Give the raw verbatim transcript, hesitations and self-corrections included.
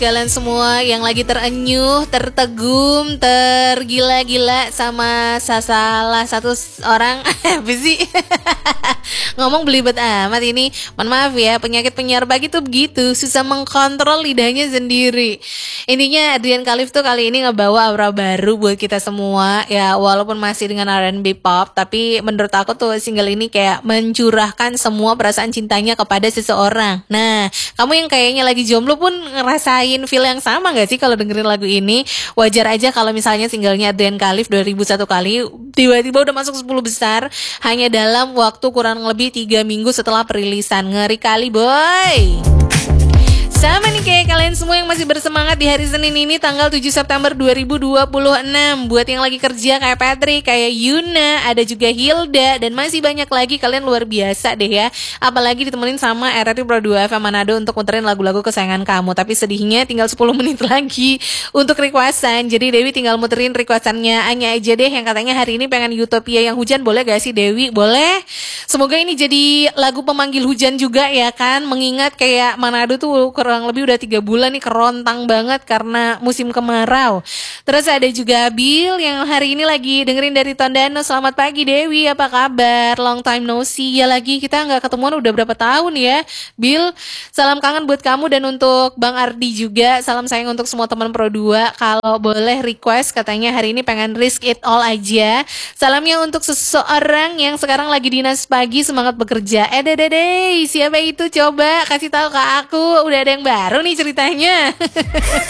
Kalian semua yang lagi terenyuh, tertegum, tergila-gila sama salah satu orang apa sih? Ngomong belibet amat ini. Mohon maaf ya, penyakit penyiar pagi tuh begitu, susah mengkontrol lidahnya sendiri. Intinya Adrian Khalif tuh kali ini ngebawa aura baru buat kita semua. Ya walaupun masih dengan R and B pop, tapi menurut aku tuh single ini kayak mencurahkan semua perasaan cintanya kepada seseorang. Nah, kamu yang kayaknya lagi jomblo pun ngerasain feel yang sama gak sih kalau dengerin lagu ini? Wajar aja kalau misalnya singlenya Adrian Khalif dua ribu satu kali tiba-tiba udah masuk sepuluh besar hanya dalam waktu kurang lebih tiga minggu setelah perilisan. Ngeri kali boy. Sama nih kayak kalian semua yang masih bersemangat di hari Senin ini tanggal tujuh September dua ribu dua puluh enam. Buat yang lagi kerja kayak Patrick, kayak Yuna, ada juga Hilda, dan masih banyak lagi. Kalian luar biasa deh ya. Apalagi ditemenin sama R R I Pro dua F M Manado untuk muterin lagu-lagu kesayangan kamu. Tapi sedihnya tinggal sepuluh menit lagi untuk requestan. Jadi Dewi tinggal muterin requestannya Anya aja deh, yang katanya hari ini pengen Utopia yang hujan. Boleh gak sih Dewi? Boleh. Semoga ini jadi lagu pemanggil hujan juga ya kan. Mengingat kayak Manado tuh kurang lebih udah tiga bulan nih kerontang banget karena musim kemarau. Terus ada juga Bill yang hari ini lagi dengerin dari Tondano. Selamat pagi Dewi, apa kabar? Long time no see ya lagi, kita nggak ketemuan udah berapa tahun ya Bill. Salam kangen buat kamu dan untuk Bang Ardi juga. Salam sayang untuk semua teman Pro dua. Kalau boleh request, katanya hari ini pengen Risk It All aja. Salamnya untuk seseorang yang sekarang lagi dinas pagi, semangat bekerja. Eh deh deh deh, siapa itu? Coba kasih tahu ke aku. Udah ada yang baru nih ceritanya.